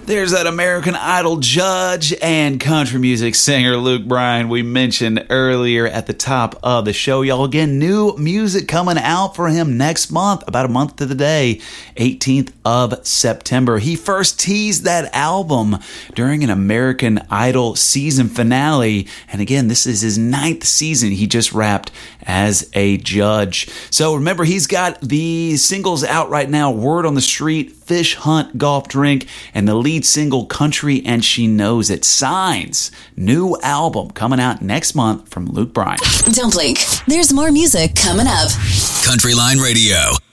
There's that American Idol judge and country music singer Luke Bryan we mentioned earlier at the top of the show. Y'all, again, new music coming out for him next month, about a month to the day, 18th of September. He first teased that album during an American Idol season finale. And again, this is his 9th season. He just wrapped as a judge. So remember, he's got the singles out right now, Word on the Street, Fish Hunt, Golf Drink, and the lead single, Country and She Knows It. Signs, new album coming out next month from Luke Bryan. Don't blink. There's more music coming up. Country Line Radio.